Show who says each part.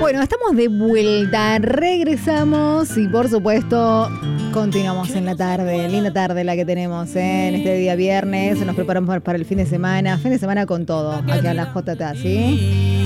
Speaker 1: Bueno, estamos de vuelta, regresamos y por supuesto continuamos en la tarde, linda tarde la que tenemos en este día viernes, nos preparamos para el fin de semana con todo, acá en la JTA, ¿sí?